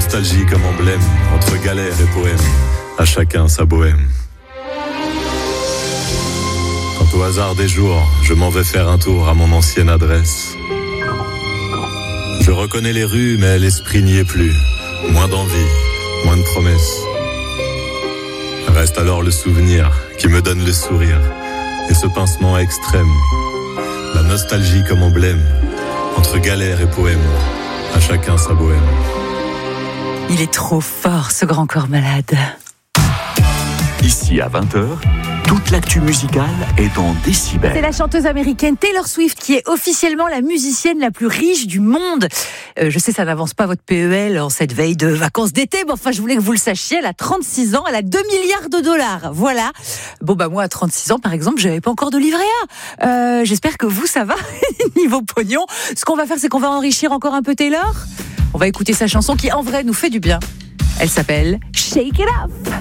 nostalgie comme emblème, entre galère et poème, à chacun sa bohème. Quant au hasard des jours, je m'en vais faire un tour à mon ancienne adresse. Je reconnais les rues, mais l'esprit n'y est plus. Moins d'envie, moins de promesses. Reste alors le souvenir qui me donne le sourire et ce pincement extrême. La nostalgie comme emblème, entre galère et poème, à chacun sa bohème. Il est trop fort, ce grand corps malade. Ici à 20h, toute l'actu musicale est dans Décibel. C'est la chanteuse américaine Taylor Swift qui est officiellement la musicienne la plus riche du monde. Je sais, ça n'avance pas votre PEL en cette veille de vacances d'été, mais enfin, je voulais que vous le sachiez, elle a 36 ans, elle a 2 milliards de dollars. Voilà. Bon, moi, à 36 ans, par exemple, j'avais pas encore de livret A. J'espère que vous, ça va, niveau pognon. Ce qu'on va faire, c'est qu'on va enrichir encore un peu Taylor. On va écouter sa chanson qui, en vrai, nous fait du bien. Elle s'appelle Shake It Off.